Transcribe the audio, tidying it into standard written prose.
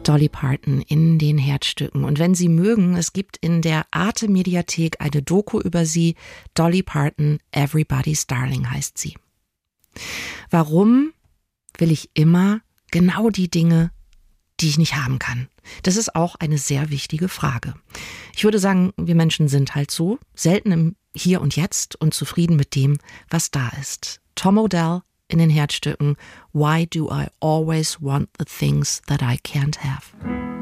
Dolly Parton in den Herzstücken. Und wenn Sie mögen, es gibt in der Arte-Mediathek eine Doku über sie. Dolly Parton, Everybody's Darling heißt sie. Warum will ich immer genau die Dinge, die ich nicht haben kann? Das ist auch eine sehr wichtige Frage. Ich würde sagen, wir Menschen sind halt so, selten im Hier und Jetzt und zufrieden mit dem, was da ist. Tom Odell in den Herzstücken Why do I always want the things that I can't have?